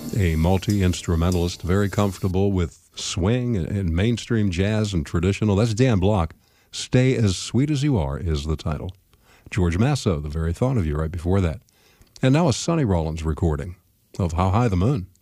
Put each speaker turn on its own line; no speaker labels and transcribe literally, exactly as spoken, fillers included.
a multi-instrumentalist, very comfortable with swing and mainstream jazz and traditional. That's Dan Block. Stay as Sweet as You Are is the title. George Masso, The Very Thought of You, right before that. And now a Sonny Rollins recording of How High the Moon.